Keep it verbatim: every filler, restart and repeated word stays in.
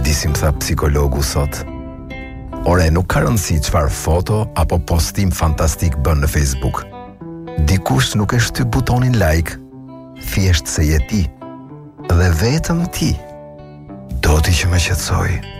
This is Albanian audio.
disim, tha psikologu sot. Ore, nuk ka rëndësi çfarë foto apo postim fantastik bën në Facebook. Dikush nuk e shtyp butonin like, thjesht se je ti. Dhe vetëm ti do ti që më qetësoj.